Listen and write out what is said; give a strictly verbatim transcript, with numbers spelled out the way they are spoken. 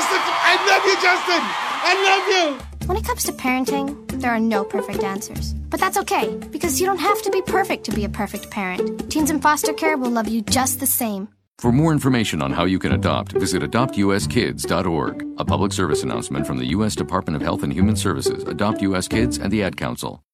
Justin. I love you, Justin. I love you. When it comes to parenting, there are no perfect answers. But that's okay, because you don't have to be perfect to be a perfect parent. Teens in foster care will love you just the same. For more information on how you can adopt, visit adopt u s kids dot org. A public service announcement from the U S Department of Health and Human Services, Adopt U S Kids, and the Ad Council.